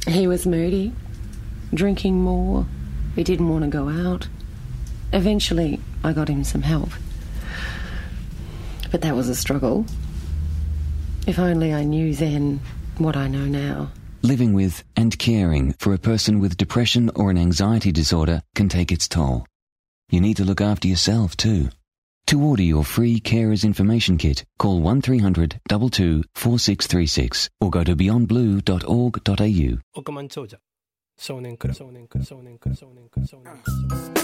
He was moody, drinking more. He didn't want to go out. Eventually, I got him some help. But that was a struggle. If only I knew then what I know now. Living with and caring for a person with depression or an anxiety disorder can take its toll. You need to look after yourself too. To order your free Carers Information Kit, call 1300 22 4636 or go to beyondblue.org.au. 億万長者少年クラブ